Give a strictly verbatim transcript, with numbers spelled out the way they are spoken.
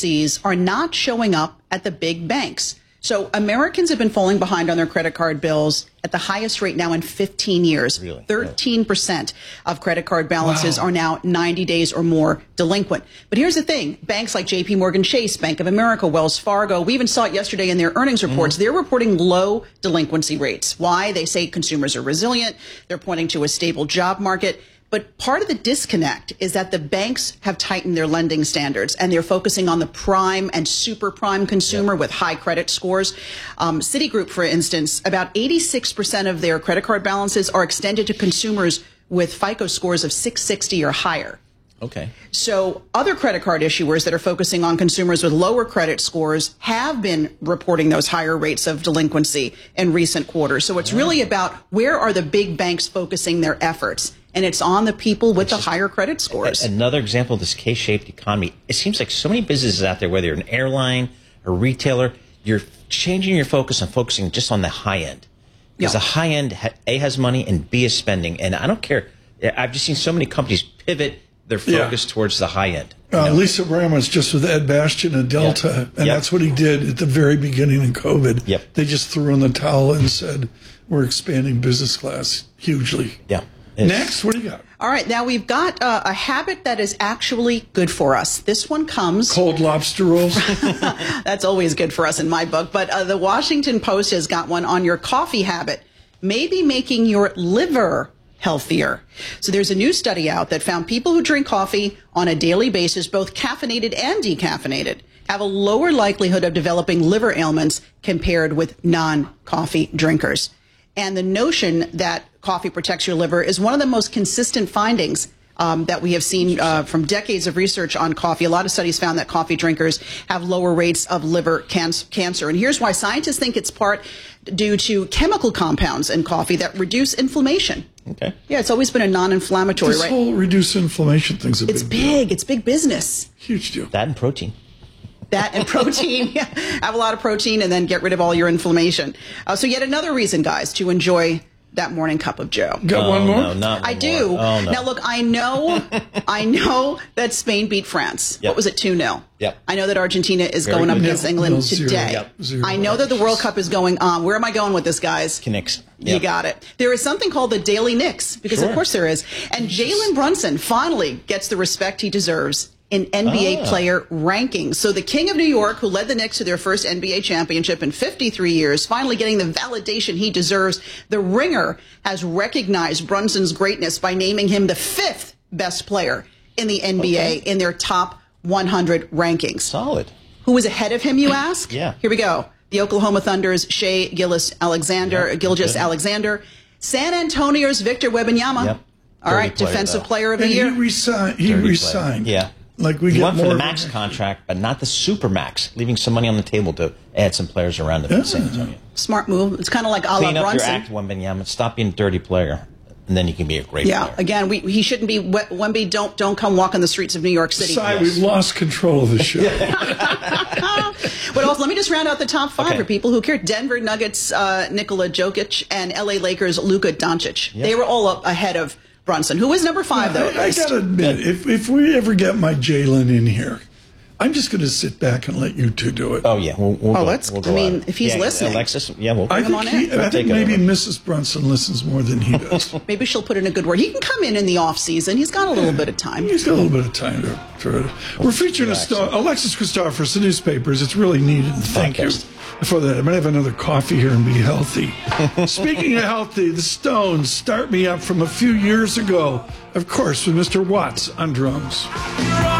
delinquencies are not showing up at the big banks. So Americans have been falling behind on their credit card bills at the highest rate now in fifteen years. Really? thirteen percent of credit card balances Wow. are now ninety days or more delinquent. But here's the thing. Banks like J P Morgan Chase, Bank of America, Wells Fargo, we even saw it yesterday in their earnings reports. Mm. They're reporting low delinquency rates. Why? They say consumers are resilient. They're pointing to a stable job market. But part of the disconnect is that the banks have tightened their lending standards, and they're focusing on the prime and super prime consumer yep. with high credit scores. Um, Citigroup, for instance, about eighty-six percent of their credit card balances are extended to consumers with FICO scores of six sixty or higher. Okay. So other credit card issuers that are focusing on consumers with lower credit scores have been reporting those higher rates of delinquency in recent quarters. So it's really about where are the big banks focusing their efforts? And it's on the people with the higher credit scores. Another example of this K-shaped economy. It seems like so many businesses out there, whether you're an airline, a retailer, you're changing your focus and focusing just on the high end. Because Yeah. the high end, A, has money, and B, is spending. And I don't care. I've just seen so many companies pivot their focus Yeah. towards the high end. Uh, Lisa Brown was just with Ed Bastian at Delta, Yep. and Yep. that's what he did at the very beginning of COVID. Yep. They just threw in the towel and said, we're expanding business class hugely. Yeah. Next, what do you got? All right. Now we've got uh, a habit that is actually good for us. This one comes. Cold lobster rolls. That's always good for us in my book. But uh, the Washington Post has got one on your coffee habit, maybe making your liver healthier. So there's a new study out that found people who drink coffee on a daily basis, both caffeinated and decaffeinated, have a lower likelihood of developing liver ailments compared with non-coffee drinkers. And the notion that coffee protects your liver is one of the most consistent findings um, that we have seen uh, from decades of research on coffee. A lot of studies found that coffee drinkers have lower rates of liver can- cancer. And here's why. Scientists think it's part due to chemical compounds in coffee that reduce inflammation. Okay. Yeah, it's always been a non-inflammatory, This right? whole reduce inflammation thing's a It's big big. deal. It's big business. Huge deal. That and protein. That and protein. Yeah. Have a lot of protein and then get rid of all your inflammation. Uh, so yet another reason, guys, to enjoy that morning cup of Joe. Got Oh, one more? No, not one I do. more. Oh, no. Now, look, I know I know that Spain beat France. Yep. What was it, two nil? Yep. I know that Argentina is Very going up good. against Nil, England nil, zero. today. Yep. Zero. I know that the World Cup is going on. Where am I going with this, guys? Knicks. You Yep. got it. There is something called the Daily Knicks, because Sure. of course there is. And Jalen Brunson finally gets the respect he deserves in N B A Ah. player rankings. So the King of New York, who led the Knicks to their first N B A championship in fifty-three years, finally getting the validation he deserves. The Ringer has recognized Brunson's greatness by naming him the fifth best player in the N B A Okay. in their top one hundred rankings. Solid. Who was ahead of him, you ask? Yeah. Here we go. The Oklahoma Thunder's Shea Gillis-Alexander, Yeah, Gilgis good. Alexander. San Antonio's Victor Wembanyama. Yep. All Dirty right, player, defensive though. player of the And he year. resigned. He Dirty player. resigned. Yeah. Like we He get went more for the of max it. contract, but not the super max, leaving some money on the table to add some players around him in San Antonio. Smart move. It's kind of like a la Clean up your Brunson. act, Wembanyama. Stop being a dirty player, and then you can be a great Yeah, player. again, we, he shouldn't be. Wemby, don't don't come walking the streets of New York City. Sorry, we've lost control of the show. But also, let me just round out the top five Okay. for people who care. Denver Nuggets, uh, Nikola Jokic, and L A Lakers, Luka Doncic. Yep. They were all up ahead of Brunson, who was number five, though. at I, I least. gotta admit, if if we ever get my Jalen in here, I'm just going to sit back and let you two do it. Oh yeah, we'll, we'll Oh, go, let's- we'll go I mean, at it. if he's Yeah, listening. Alexis. Yeah, we'll. I him think, on he, in. I Take think it maybe over. Missus Brunson listens more than he does. Maybe she'll put in a good word. He can come in in the off season. He's got a little bit of time. He's got a little bit of time to throw it. We're featuring a star, Alexis Christophers, the newspapers. It's really needed. Thank you Podcast. for that. I'm going to have another coffee here and be healthy. Speaking of healthy, the Stones start me up from a few years ago, of course, with Mister Watts on drums.